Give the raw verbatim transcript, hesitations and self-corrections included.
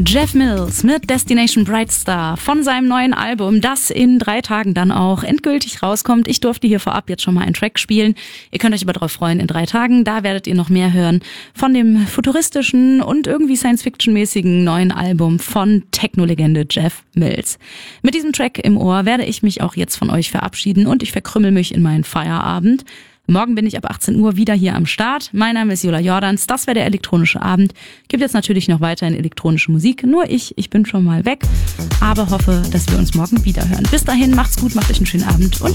Jeff Mills mit Destination Brightstar von seinem neuen Album, das in drei Tagen dann auch endgültig rauskommt. Ich durfte hier vorab jetzt schon mal einen Track spielen. Ihr könnt euch aber darauf freuen, in drei Tagen, da werdet ihr noch mehr hören von dem futuristischen und irgendwie Science-Fiction-mäßigen neuen Album von Techno-Legende Jeff Mills. Mit diesem Track im Ohr werde ich mich auch jetzt von euch verabschieden und ich verkrümmel mich in meinen Feierabend. Morgen bin ich ab achtzehn Uhr wieder hier am Start. Mein Name ist Jola Jordans, das wäre der elektronische Abend. Gibt jetzt natürlich noch weiterhin elektronische Musik, nur ich, ich bin schon mal weg, aber hoffe, dass wir uns morgen wieder hören. Bis dahin, macht's gut, macht euch einen schönen Abend und